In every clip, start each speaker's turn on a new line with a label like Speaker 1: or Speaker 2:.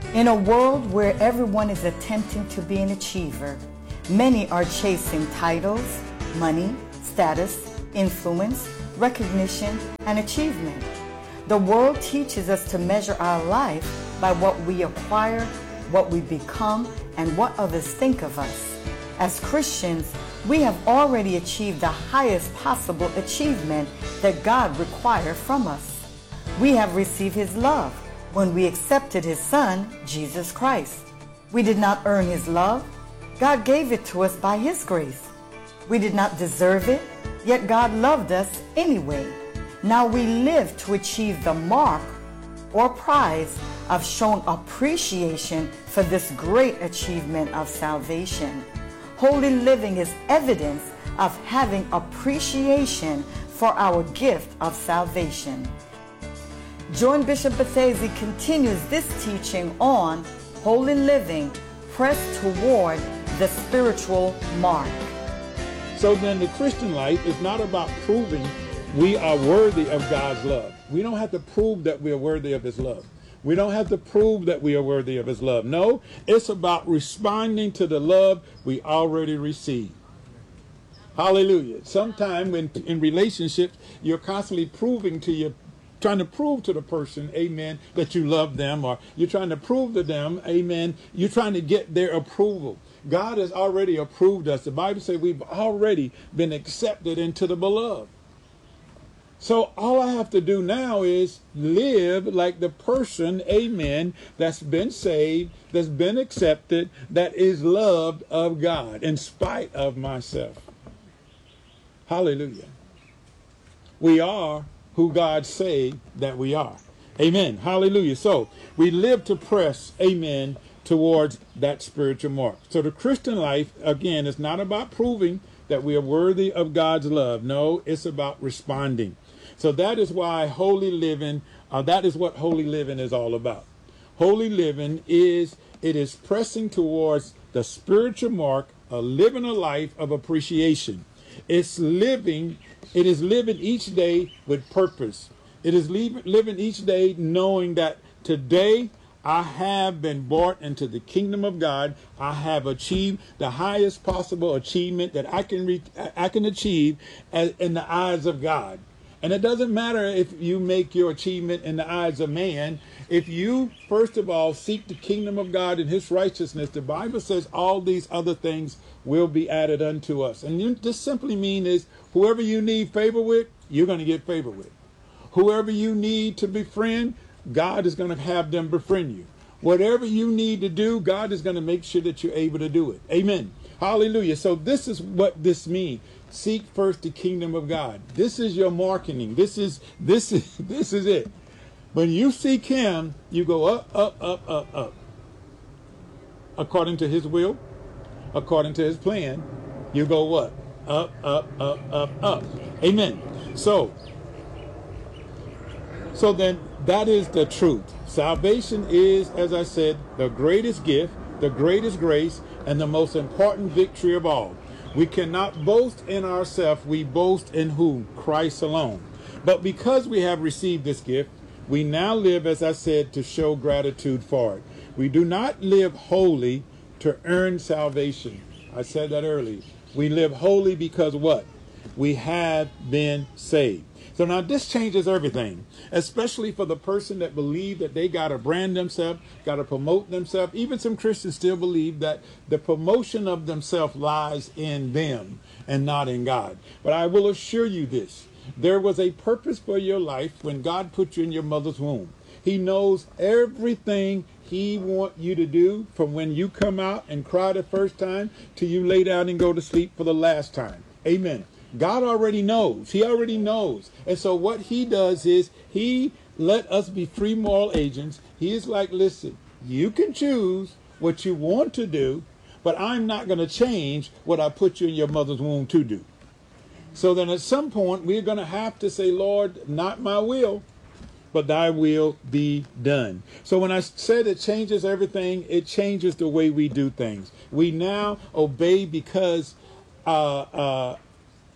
Speaker 1: In a world where everyone is attempting to be an achiever, many are chasing titles, money, status, influence, recognition, and achievement. The world teaches us to measure our life by what we acquire, what we become, and what others think of us. As Christians, we have already achieved the highest possible achievement that God required from us. We have received His love when we accepted His Son, Jesus Christ. We did not earn His love. God gave it to us by His grace. We did not deserve it, yet God loved us anyway. Now we live to achieve the mark or prize of showing appreciation for this great achievement of salvation. Holy living is evidence of having appreciation for our gift of salvation. Join Bishop Bethesda continues this teaching on holy living pressed toward the spiritual mark.
Speaker 2: So then the Christian life is not about proving we are worthy of God's love. We don't have to prove that we are worthy of His love. We don't have to prove that we are worthy of His love. No, it's about responding to the love we already received. Hallelujah. Sometimes when in relationships, you're constantly trying to prove to the person, amen, that you love them, or you're trying to prove to them, amen, you're trying to get their approval. God has already approved us. The Bible says we've already been accepted into the beloved. So all I have to do now is live like the person, amen, that's been saved, that's been accepted, that is loved of God in spite of myself. Hallelujah. We are who God say that we are. Amen. Hallelujah. So we live to press, amen, towards that spiritual mark. So the Christian life, again, is not about proving that we are worthy of God's love. No, it's about responding. So that is why holy living, that is what holy living is all about. Holy living is pressing towards the spiritual mark of living a life of appreciation. It is living each day with purpose. It is living each day knowing that today I have been brought into the kingdom of God. I have achieved the highest possible achievement that I can achieve in the eyes of God. And it doesn't matter if you make your achievement in the eyes of man. If you, first of all, seek the kingdom of God and His righteousness, the Bible says all these other things will be added unto us. And this simply means is whoever you need favor with, you're going to get favor with. Whoever you need to befriend, God is going to have them befriend you. Whatever you need to do, God is going to make sure that you're able to do it. Amen. Hallelujah. So this is what this means. Seek first the kingdom of God. This is your marketing. This is it. When you seek Him, you go up, up, up, up, up. According to His will, according to His plan, you go what? Up, up, up, up, up. Amen. So then that is the truth. Salvation is, as I said, the greatest gift, the greatest grace, and the most important victory of all. We cannot boast in ourselves. We boast in whom? Christ alone. But because we have received this gift, we now live, as I said, to show gratitude for it. We do not live holy to earn salvation. I said that earlier. We live holy because what? We have been saved. So now this changes everything, especially for the person that believe that they got to brand themselves, got to promote themselves. Even some Christians still believe that the promotion of themselves lies in them and not in God. But I will assure you this. There was a purpose for your life when God put you in your mother's womb. He knows everything He wants you to do from when you come out and cry the first time till you lay down and go to sleep for the last time. Amen. God already knows. He already knows. And so what He does is He let us be free moral agents. He is like, listen, you can choose what you want to do, but I'm not going to change what I put you in your mother's womb to do. So then at some point, we're going to have to say, Lord, not my will, but thy will be done. So when I said it changes everything, it changes the way we do things. We now obey because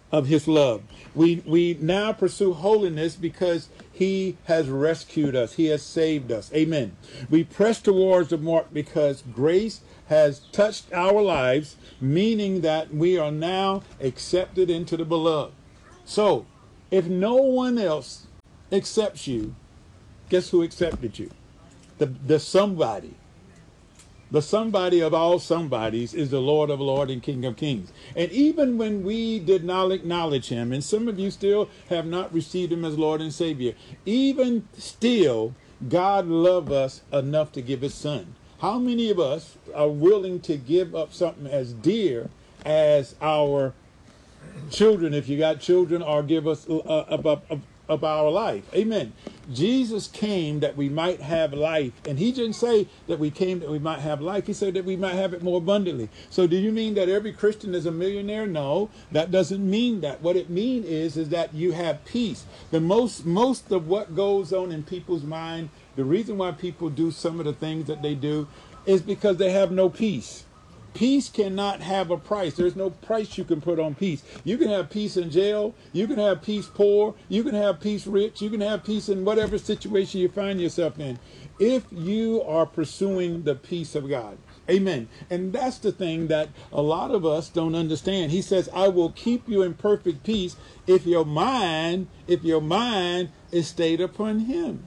Speaker 2: of his love. We now pursue holiness because he has rescued us. He has saved us. Amen. We press towards the mark because grace has touched our lives, meaning that we are now accepted into the beloved. So, if no one else accepts you, guess who accepted you? The somebody. The somebody of all somebodies is the Lord of Lords and King of Kings. And even when we did not acknowledge him, and some of you still have not received him as Lord and Savior, even still, God loved us enough to give his son. How many of us are willing to give up something as dear as our children, if you got children, or give us of our life? Amen. Jesus came that we might have life. And he didn't say that we came that we might have life. He said that we might have it more abundantly. So do you mean that every Christian is a millionaire? No, that doesn't mean that. What it means is that you have peace. The most of what goes on in people's mind, the reason why people do some of the things that they do is because they have no peace. Peace cannot have a price. There's no price you can put on peace. You can have peace in jail. You can have peace poor. You can have peace rich. You can have peace in whatever situation you find yourself in, if you are pursuing the peace of God. Amen. And that's the thing that a lot of us don't understand. He says, I will keep you in perfect peace if your mind is stayed upon him.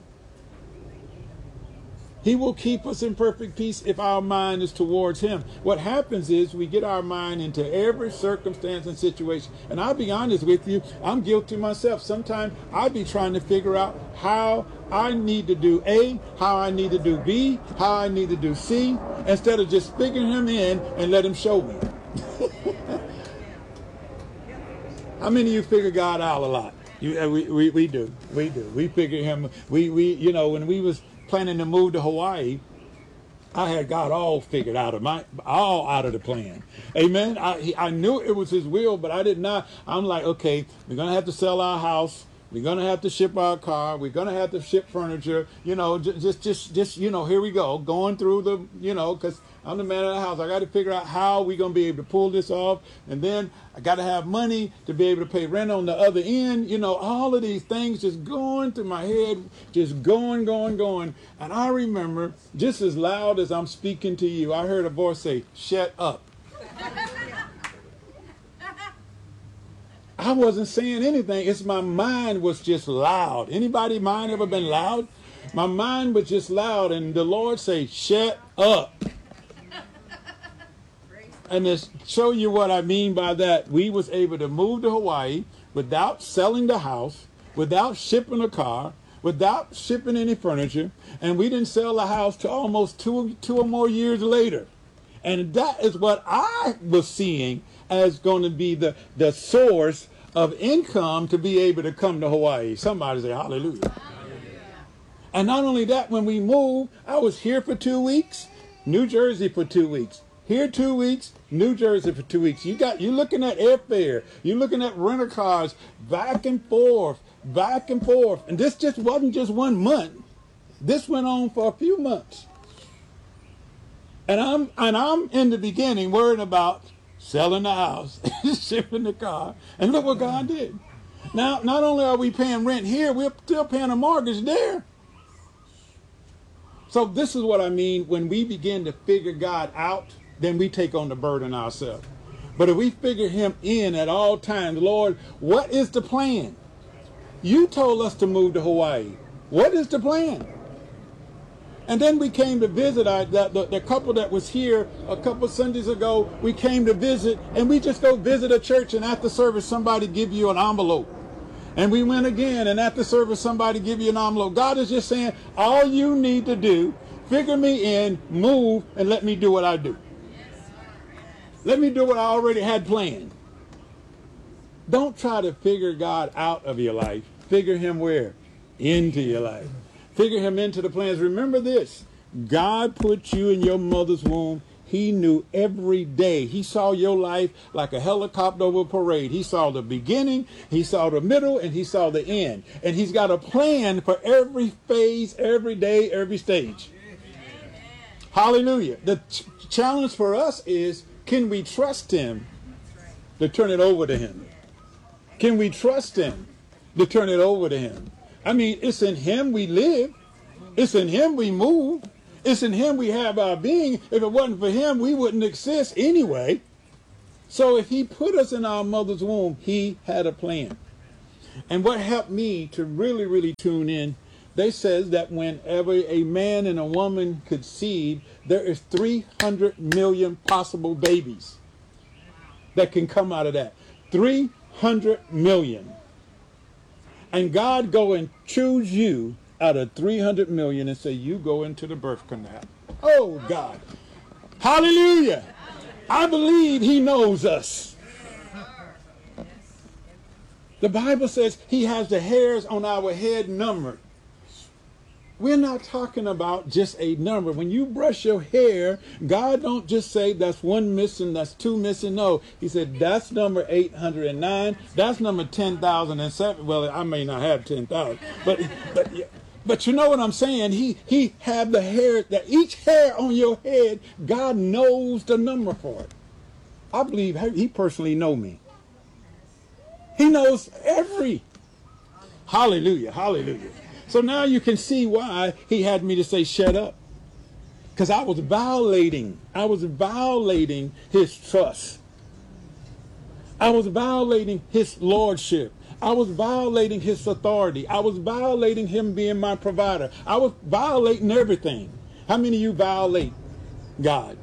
Speaker 2: He will keep us in perfect peace if our mind is towards him. What happens is we get our mind into every circumstance and situation. And I'll be honest with you, I'm guilty myself. Sometimes I'll be trying to figure out how I need to do A, how I need to do B, how I need to do C, instead of just figuring him in and let him show me. How many of you figure God out a lot? We do. We figure him. We when we was planning to move to Hawaii, I had God all figured out all out of the plan. Amen. I knew it was his will, but I did not. I'm like, okay, we're going to have to sell our house. We're going to have to ship our car. We're going to have to ship furniture. Just here we go. Going through the, because I'm the man of the house. I got to figure out how we're going to be able to pull this off. And then I got to have money to be able to pay rent on the other end. All of these things just going through my head, just going. And I remember, just as loud as I'm speaking to you, I heard a voice say, shut up. I wasn't saying anything. It's my mind was just loud. Anybody mind ever been loud? My mind was just loud, and the Lord say, shut up. And to show you what I mean by that, we was able to move to Hawaii without selling the house, without shipping a car, without shipping any furniture, and we didn't sell the house till almost two or more years later. And that is what I was seeing as going to be the source of income to be able to come to Hawaii. Somebody say hallelujah. And not only that, when we moved, I was here for 2 weeks, New Jersey for 2 weeks. Here 2 weeks, New Jersey for 2 weeks. You're looking at airfare. You're looking at rental cars, back and forth. And this just wasn't just 1 month. This went on for a few months. And I'm in the beginning worrying about selling the house, shipping the car, and look what God did. Now, not only are we paying rent here, we're still paying a mortgage there. So this is what I mean. When we begin to figure God out, then we take on the burden ourselves. But if we figure him in at all times, Lord, what is the plan? You told us to move to Hawaii. What is the plan? And then we came to visit the couple that was here a couple Sundays ago. We came to visit, and we just go visit a church, and after service, somebody give you an envelope. And we went again, and after service, somebody give you an envelope. God is just saying, all you need to do, figure me in, move, and let me do what I do. Let me do what I already had planned. Don't try to figure God out of your life. Figure him where? Into your life. Figure him into the plans. Remember this. God put you in your mother's womb. He knew every day. He saw your life like a helicopter over a parade. He saw the beginning, he saw the middle, and he saw the end. And he's got a plan for every phase, every day, every stage. Amen. Hallelujah. The challenge for us is, can we trust him to turn it over to him? Can we trust him to turn it over to him? I mean, it's in him we live. It's in him we move. It's in him we have our being. If it wasn't for him, we wouldn't exist anyway. So if he put us in our mother's womb, he had a plan. And what helped me to really, really tune in, they says that whenever a man and a woman conceive, there is 300 million possible babies that can come out of that. 300 million. And God go and choose you out of 300 million and say, you go into the birth canal. Oh, God. Hallelujah. I believe he knows us. The Bible says he has the hairs on our head numbered. We're not talking about just a number. When you brush your hair, God don't just say that's one missing, that's two missing. No, he said that's number 809. That's number 10,007. Well, I may not have 10,000, but you know what I'm saying? He have the hair, that each hair on your head, God knows the number for it. I believe he personally know me. He knows every. Hallelujah, hallelujah. So now you can see why he had me to say, shut up. Because I was violating his trust. I was violating his lordship. I was violating his authority. I was violating him being my provider. I was violating everything. How many of you violate God?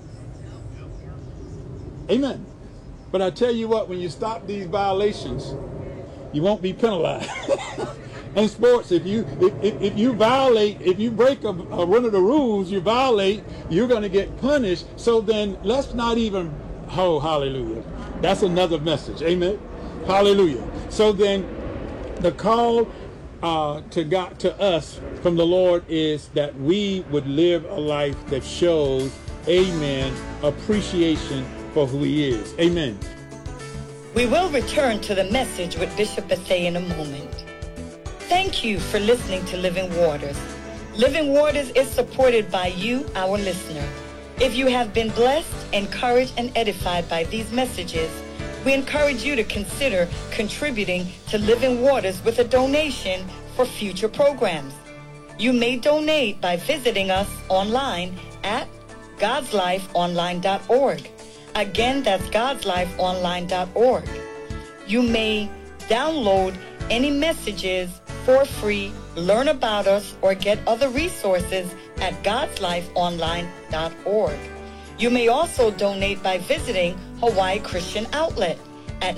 Speaker 2: Amen. But I tell you what, when you stop these violations, you won't be penalized. In sports, if you break one of the rules, you violate, you're going to get punished. So then let's not even, oh, hallelujah. That's another message. Amen. Hallelujah. So then the call to us from the Lord is that we would live a life that shows, amen, appreciation for who he is. Amen.
Speaker 1: We will return to the message with Bishop Bethea in a moment. Thank you for listening to Living Waters. Living Waters is supported by you, our listener. If you have been blessed, encouraged, and edified by these messages, we encourage you to consider contributing to Living Waters with a donation for future programs. You may donate by visiting us online at godslifeonline.org. Again, that's godslifeonline.org. You may download any messages for free, learn about us, or get other resources at godslifeonline.org. You may also donate by visiting Hawaii Christian Outlet at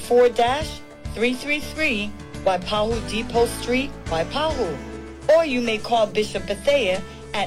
Speaker 1: 94-333 Waipahu Depot Street, Waipahu. Or you may call Bishop Bethea at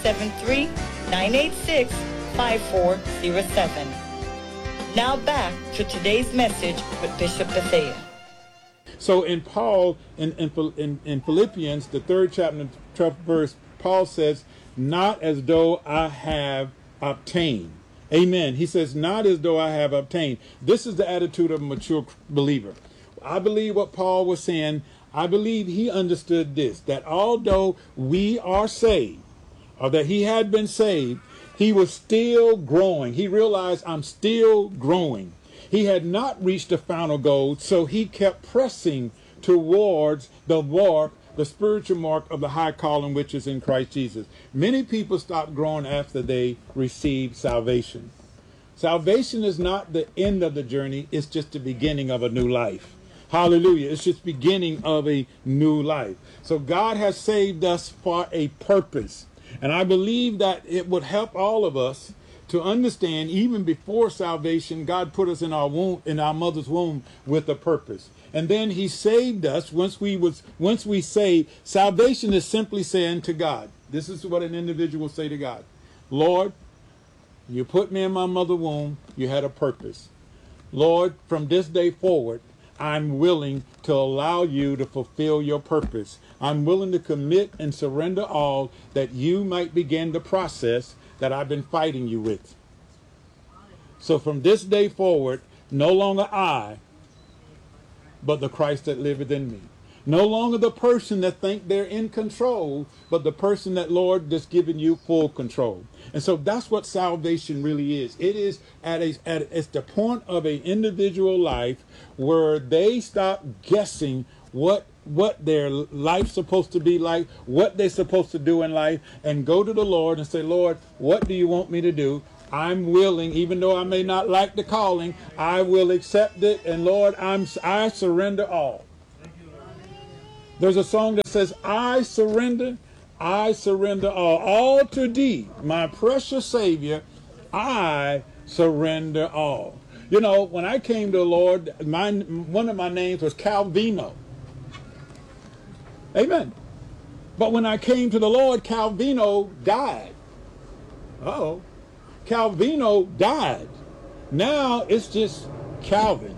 Speaker 1: 973-986-5407. Now back to today's message with Bishop Bethea.
Speaker 2: So in Philippians, the 3rd chapter, 12th verse, Paul says, not as though I have obtained. Amen. He says, not as though I have obtained. This is the attitude of a mature believer. I believe what Paul was saying. I believe he understood this, that although we are saved, or that he had been saved, he was still growing. He realized, I'm still growing. He had not reached the final goal, so he kept pressing towards the spiritual mark of the high calling which is in Christ Jesus. Many people stop growing after they receive salvation. Salvation is not the end of the journey, it's just the beginning of a new life. Hallelujah. It's just beginning of a new life. So God has saved us for a purpose. And I believe that it would help all of us to understand, even before salvation, God put us in our womb, in our mother's womb, with a purpose. And then he saved us. Once we saved, salvation is simply saying to God, this is what an individual say to God: Lord, you put me in my mother's womb, you had a purpose. Lord, from this day forward, I'm willing to allow you to fulfill your purpose. I'm willing to commit and surrender all, that you might begin the process that I've been fighting you with. So from this day forward, no longer I, but the Christ that liveth in me. No longer the person that think they're in control, but the person that Lord just giving you full control. And so that's what salvation really is. It is it's the point of an individual life where they stop guessing what their life's supposed to be like, what they're supposed to do in life, and go to the Lord and say, Lord, what do you want me to do? I'm willing, even though I may not like the calling, I will accept it. And Lord, I surrender all. There's a song that says, I surrender all to thee, my precious Savior, I surrender all. You know, when I came to the Lord, one of my names was Calvino. Amen. But when I came to the Lord, Calvino died. Uh-oh. Calvino died. Now it's just Calvin.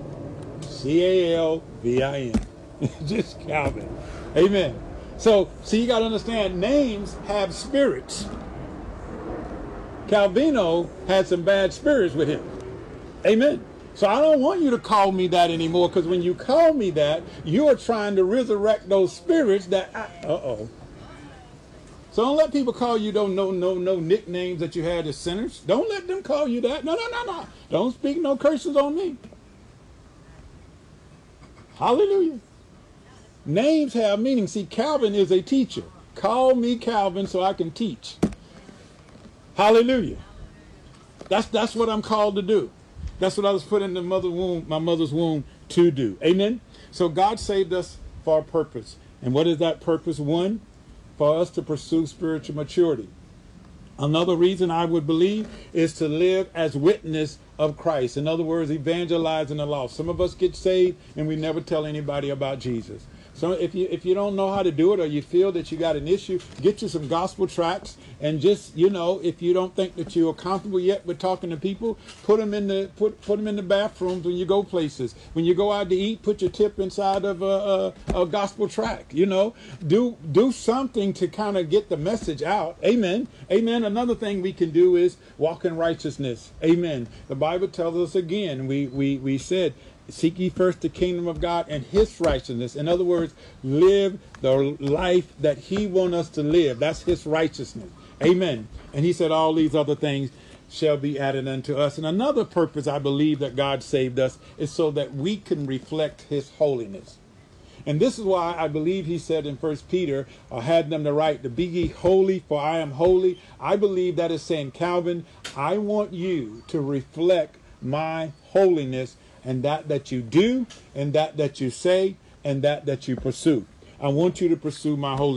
Speaker 2: Calvin. Just Calvin. Amen. So, see, you got to understand, names have spirits. Calvino had some bad spirits with him. Amen. So I don't want you to call me that anymore, because when you call me that, you are trying to resurrect those spirits that So don't let people call you no nicknames that you had as sinners. Don't let them call you that. No. Don't speak no curses on me. Hallelujah. Names have meaning. See, Calvin is a teacher. Call me Calvin so I can teach. Hallelujah. That's what I'm called to do. That's what I was put in my mother's womb to do. Amen. So God saved us for a purpose. And what is that purpose? One, for us to pursue spiritual maturity. Another reason I would believe is to live as witness of Christ. In other words, evangelizing the lost. Some of us get saved and we never tell anybody about Jesus. So if you don't know how to do it, or you feel that you got an issue, get you some gospel tracts, and just, if you don't think that you're comfortable yet with talking to people, put them in the bathrooms when you go places. When you go out to eat, put your tip inside of a gospel tract. Do something to kind of get the message out. Amen. Amen. Another thing we can do is walk in righteousness. Amen. The Bible tells us again, we said, seek ye first the kingdom of God and his righteousness. In other words, live the life that he wants us to live. That's his righteousness. Amen. And he said all these other things shall be added unto us. And another purpose I believe that God saved us is so that we can reflect his holiness. And this is why I believe he said in 1 Peter, had them to write, to be ye holy, for I am holy. I believe that is saying, Calvin, I want you to reflect my holiness, and that you do, and that you say, and that you pursue. I want you to pursue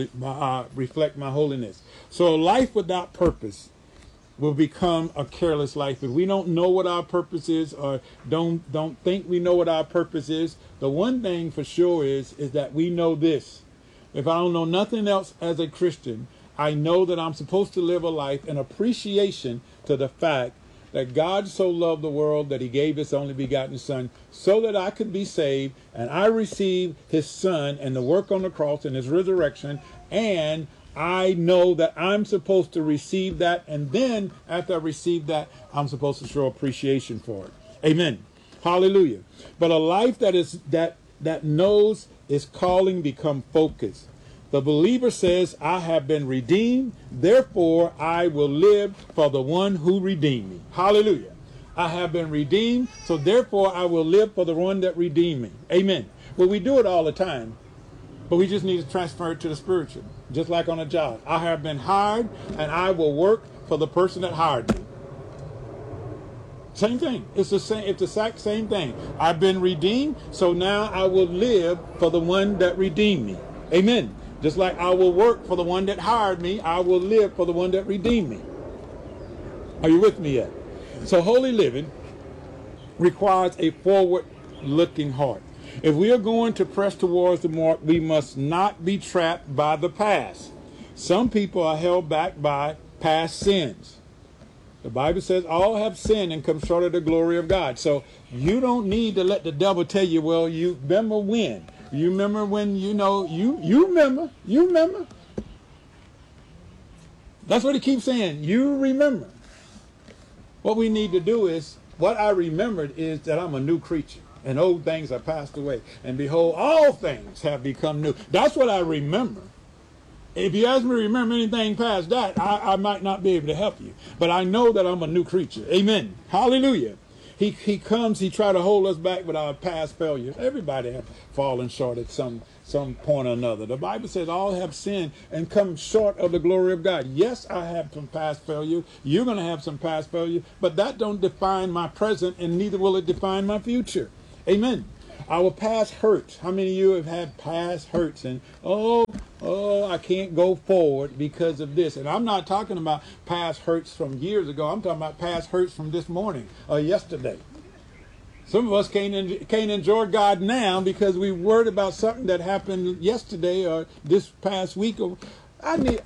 Speaker 2: reflect my holiness. So a life without purpose will become a careless life. If we don't know what our purpose is, or don't think we know what our purpose is, the one thing for sure is that we know this. If I don't know nothing else as a Christian, I know that I'm supposed to live a life in appreciation to the fact that God so loved the world that he gave his only begotten son so that I could be saved, and I receive his son and the work on the cross and his resurrection, and I know that I'm supposed to receive that, and then after I receive that, I'm supposed to show appreciation for it. Amen. Hallelujah. But a life that knows its calling become focused. The believer says, I have been redeemed, therefore I will live for the one who redeemed me. Hallelujah. I have been redeemed, so therefore I will live for the one that redeemed me. Amen. Well, we do it all the time, but we just need to transfer it to the spiritual, just like on a job. I have been hired, and I will work for the person that hired me. Same thing. It's the exact same thing. I've been redeemed, so now I will live for the one that redeemed me. Amen. Just like I will work for the one that hired me, I will live for the one that redeemed me. Are you with me yet? So holy living requires a forward-looking heart. If we are going to press towards the mark, we must not be trapped by the past. Some people are held back by past sins. The Bible says all have sinned and come short of the glory of God. So you don't need to let the devil tell you, well, you remember when. You remember when, you remember. That's what he keeps saying. You remember. What we need to do is, what I remembered is that I'm a new creature. and old things are passed away. And behold, all things have become new. That's what I remember. If you ask me to remember anything past that, I might not be able to help you. But I know that I'm a new creature. Amen. Hallelujah. He comes, he try to hold us back with our past failures. Everybody have fallen short at some point or another. The Bible says all have sinned and come short of the glory of God. Yes, I have some past failures. You're going to have some past failures, but that don't define my present, and neither will it define my future. Amen. Our past hurts. How many of you have had past hurts and, I can't go forward because of this? And I'm not talking about past hurts from years ago. I'm talking about past hurts from this morning or yesterday. Some of us can't enjoy God now because we worried about something that happened yesterday or this past week. I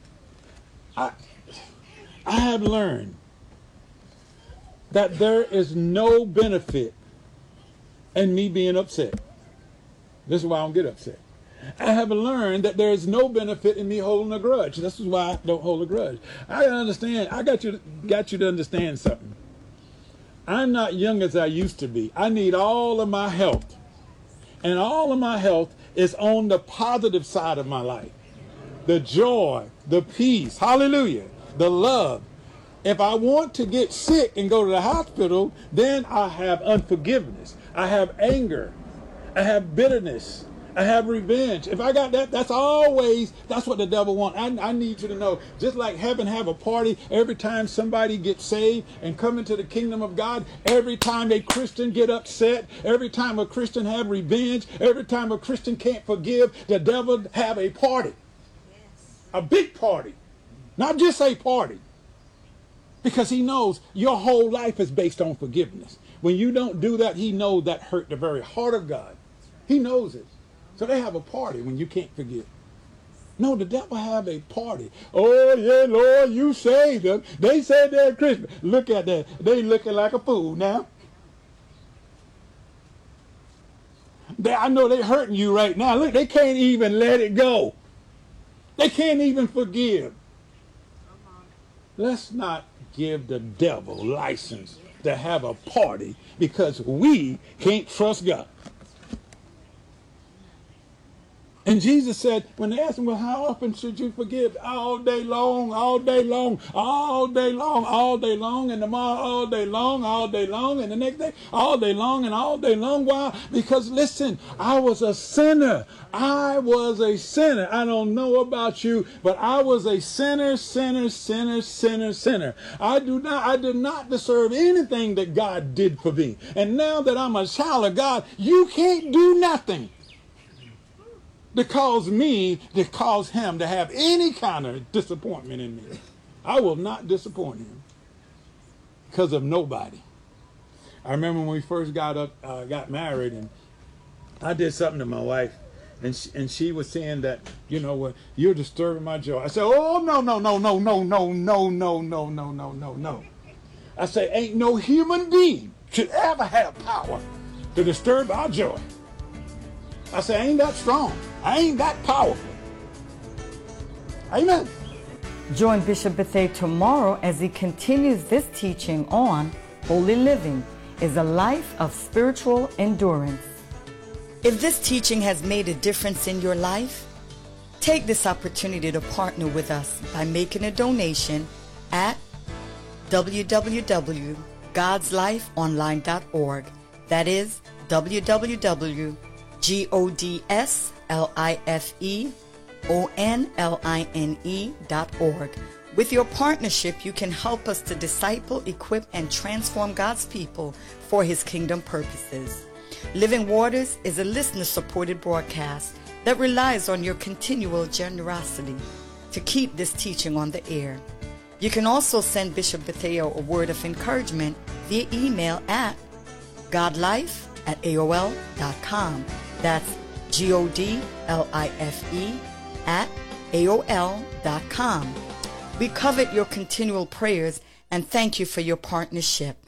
Speaker 2: have learned that there is no benefit in me being upset. This is why I don't get upset. I have learned that there is no benefit in me holding a grudge. This is why I don't hold a grudge. I understand. I got you to understand something. I'm not young as I used to be. I need all of my health. And all of my health is on the positive side of my life. The joy, the peace, hallelujah, the love. If I want to get sick and go to the hospital, then I have unforgiveness. I have anger. I have bitterness. I have revenge. If I got that, that's what the devil wants. I need you to know, just like heaven have a party every time somebody gets saved and come into the kingdom of God, every time a Christian get upset, every time a Christian have revenge, every time a Christian can't forgive, the devil have a party. Yes. A big party. Not just a party. Because he knows your whole life is based on forgiveness. When you don't do that, he knows that hurt the very heart of God. He knows it. So they have a party when you can't forgive. No, the devil have a party. Oh, yeah, Lord, you saved them. They said they're Christian. Look at that. They looking like a fool now. I know they're hurting you right now. Look, they can't even let it go. They can't even forgive. Let's not give the devil license to have a party because we can't trust God. And Jesus said, when they asked him, well, how often should you forgive? All day long, all day long, all day long, all day long, and tomorrow all day long, and the next day all day long and all day long. Why? Because listen, I was a sinner. I was a sinner. I don't know about you, but I was a sinner. I did not deserve anything that God did for me. And now that I'm a child of God, you can't do nothing to cause him to have any kind of disappointment in me. I will not disappoint him because of nobody. I remember when we first got married, and I did something to my wife, and she was saying that, you're disturbing my joy. I said, oh, no. I said, ain't no human being should ever have power to disturb our joy. I said, I ain't that strong. I ain't that powerful. Amen.
Speaker 1: Join Bishop Bethea tomorrow as he continues this teaching on Holy Living is a Life of Spiritual Endurance. If this teaching has made a difference in your life, take this opportunity to partner with us by making a donation at www.godslifeonline.org. That is www.godslifeonline.org. With your partnership, you can help us to disciple, equip, and transform God's people for His kingdom purposes. Living Waters is a listener-supported broadcast that relies on your continual generosity to keep this teaching on the air. You can also send Bishop Bethea a word of encouragement via email at godlife@aol.com. That's godlife@aol.com. We covet your continual prayers and thank you for your partnership.